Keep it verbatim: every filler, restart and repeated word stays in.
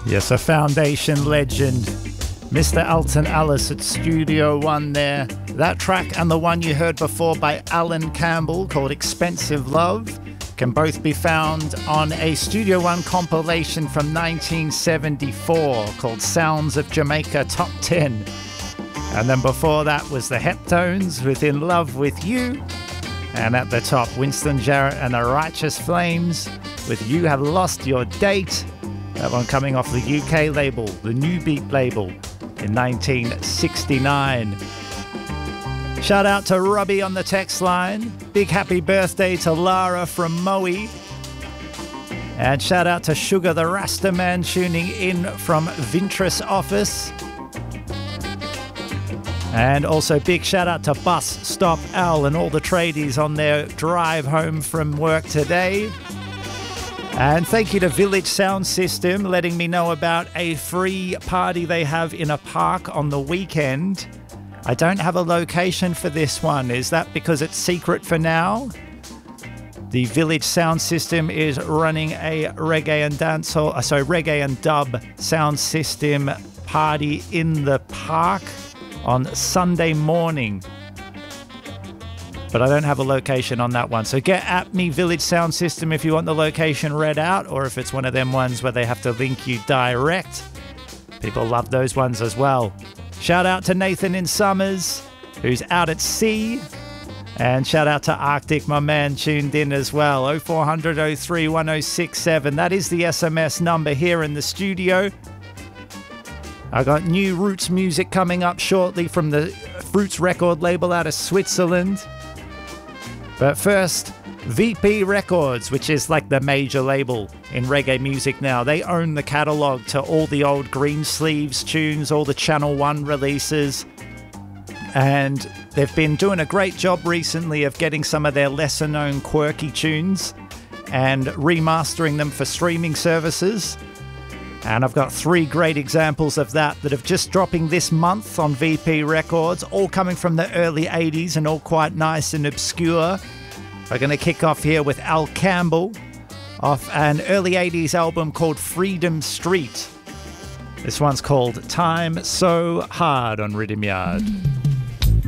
Yes, a Foundation legend, Mister Alton Ellis at Studio One there. That track and the one you heard before by Alan Campbell called Expensive Love can both be found on a Studio One compilation from nineteen seventy-four called Sounds of Jamaica Top ten. And then before that was the Heptones with In Love With You. And at the top, Winston Jarrett and the Righteous Flames with You Have Lost Your Date. That one coming off the U K label, the New Beat label, in nineteen sixty-nine. Shout out to Robbie on the text line. Big happy birthday to Lara from Moe. And shout out to Sugar the Rasta Man tuning in from Vintris office. And also big shout out to Bus Stop Al and all the tradies on their drive home from work today. And thank you to Village Sound System letting me know about a free party they have in a park on the weekend. I don't have a location for this one. Is that because it's secret for now? The Village Sound System is running a reggae and dancehall, uh, sorry, reggae and dub sound system party in the park on Sunday morning. But I don't have a location on that one. So get at me, Village Sound System, if you want the location read out, or if it's one of them ones where they have to link you direct. People love those ones as well. Shout out to Nathan in Summers, who's out at sea. And shout out to Arctic, my man, tuned in as well. oh four hundred, oh three, one oh six seven. That is the S M S number here in the studio. I got new Roots music coming up shortly from the Fruits record label out of Switzerland. But first, V P Records, which is like the major label in reggae music now. They own the catalogue to all the old Greensleeves tunes, all the Channel One releases. And they've been doing a great job recently of getting some of their lesser known quirky tunes and remastering them for streaming services. And I've got three great examples of that that have just dropping this month on V P Records, all coming from the early eighties and all quite nice and obscure. We're going to kick off here with Al Campbell off an early eighties album called Freedom Street. This one's called Time So Hard on Rhythm Yard.